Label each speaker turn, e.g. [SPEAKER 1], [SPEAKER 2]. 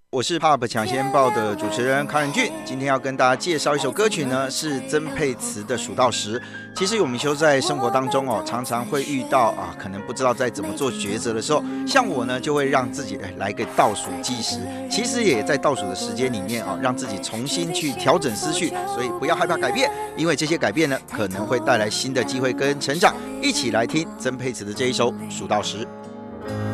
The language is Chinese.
[SPEAKER 1] 我是 Pop 抢先报的主持人康仁俊，今天要跟大家介绍一首歌曲呢，是曾沛慈的《数到10》。其实我们修在生活当中哦，常常会遇到可能不知道在怎么做抉择的时候，像我呢，就会让自己来个倒数计时。其实也在倒数的时间里面让自己重新去调整思绪，所以不要害怕改变，因为这些改变呢，可能会带来新的机会跟成长。一起来听曾沛慈的这一首《数到10》。